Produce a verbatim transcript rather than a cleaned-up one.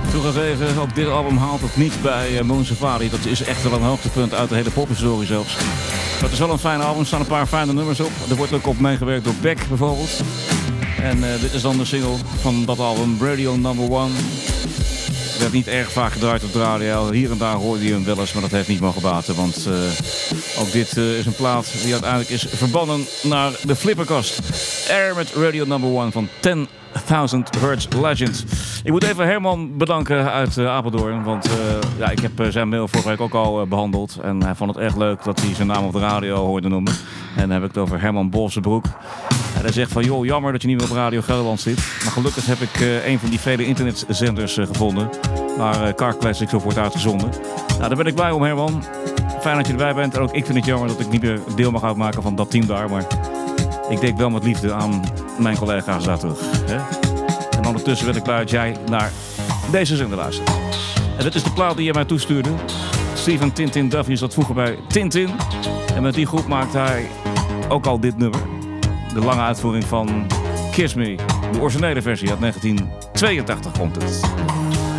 Toegegeven, ook dit album haalt het niet bij uh, Moon Safari. Dat is echt wel een hoogtepunt uit de hele pophistorie zelfs. Maar het is wel een fijn album, er staan een paar fijne nummers op. Er wordt ook op meegewerkt door Beck bijvoorbeeld. En uh, dit is dan de single van dat album, Radio Number One. Werd niet erg vaak gedraaid op de radio. Hier en daar hoorde je hem wel eens, maar dat heeft niet mogen baten. Want uh, ook dit uh, is een plaat die uiteindelijk is verbannen naar de flipperkast. Air met Radio Number One van ten thousand Hertz Legend. Ik moet even Herman bedanken uit uh, Apeldoorn. Want uh, ja, ik heb uh, zijn mail vorige week ook al uh, behandeld. En hij vond het echt leuk dat hij zijn naam op de radio hoorde noemen. En dan heb ik het over Herman Bolsebroek. En hij zegt van, joh, jammer dat je niet meer op Radio Gelderland zit. Maar gelukkig heb ik uh, een van die vele internetzenders uh, gevonden. Waar uh, Car Classics op wordt uitgezonden. Nou, daar ben ik blij om, Herman. Fijn dat je erbij bent. En ook ik vind het jammer dat ik niet meer deel mag uitmaken van dat team daar. Maar ik denk wel met liefde aan mijn collega's daar terug. Hè? En ondertussen ben ik blij dat jij naar deze zender luistert. En dit is de plaat die je mij toestuurde. Steven Tintin Duffy zat vroeger bij Tintin. En met die groep maakt hij ook al dit nummer. De lange uitvoering van Kiss Me. De originele versie uit negentien tweeëntachtig komt het.